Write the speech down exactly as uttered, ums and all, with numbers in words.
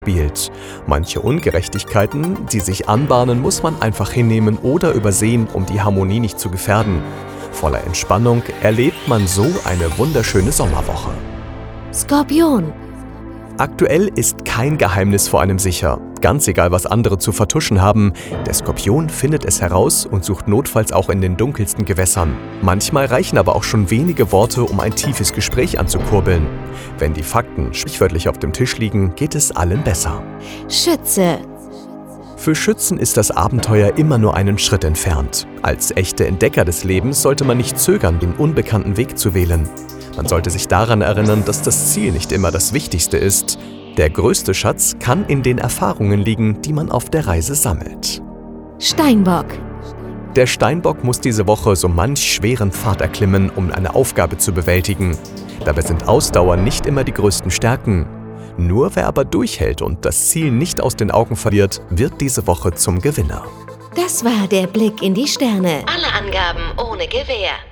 spielt. Manche Ungerechtigkeiten, die sich anbahnen, muss man einfach hinnehmen oder übersehen, um die Harmonie nicht zu gefährden. Voller Entspannung erlebt man so eine wunderschöne Sommerwoche. Skorpion. Aktuell ist kein Geheimnis vor einem sicher. Ganz egal, was andere zu vertuschen haben, der Skorpion findet es heraus und sucht notfalls auch in den dunkelsten Gewässern. Manchmal reichen aber auch schon wenige Worte, um ein tiefes Gespräch anzukurbeln. Wenn die Fakten sprichwörtlich auf dem Tisch liegen, geht es allen besser. Schütze. Für Schützen ist das Abenteuer immer nur einen Schritt entfernt. Als echte Entdecker des Lebens sollte man nicht zögern, den unbekannten Weg zu wählen. Man sollte sich daran erinnern, dass das Ziel nicht immer das Wichtigste ist. Der größte Schatz kann in den Erfahrungen liegen, die man auf der Reise sammelt. Steinbock. Der Steinbock muss diese Woche so manch schweren Pfad erklimmen, um eine Aufgabe zu bewältigen. Dabei sind Ausdauer nicht immer die größten Stärken. Nur wer aber durchhält und das Ziel nicht aus den Augen verliert, wird diese Woche zum Gewinner. Das war der Blick in die Sterne. Alle Angaben ohne Gewähr.